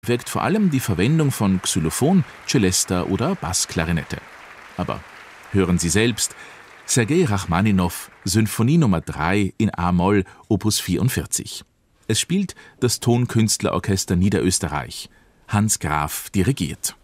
wirkt vor allem die Verwendung von Xylophon, Celesta oder Bassklarinette. Aber hören Sie selbst: Sergei Rachmaninow, Symphonie Nr. 3 in a-Moll, Opus 44. Es spielt das Tonkünstlerorchester Niederösterreich. Hans Graf dirigiert.